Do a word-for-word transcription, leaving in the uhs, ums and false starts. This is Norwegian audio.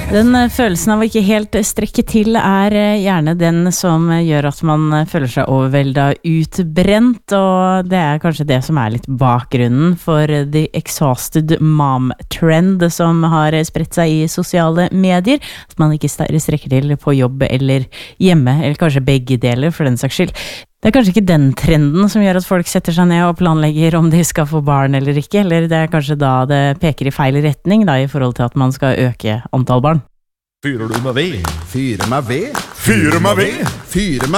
Den følelsen av å ikke helt strekke til er gjerne den som gjør at man føler seg overveldet utbrent, og det er kanskje det som er litt bakgrunnen for the exhausted mom trend som har spredt seg i sosiale medier, at man ikke strekker til på jobb eller hjemme, eller kanskje begge deler for den saks skyld. Det er kanskje ikke den trenden som gjør at folk setter seg ned og planlegger om de skal få barn eller ikke, eller det er kanskje da det peker i feil retning da, i forhold til at man skal øke antall barn. Fyrer du med ved? Fyre meg ved? Fyre med ved? Fyre meg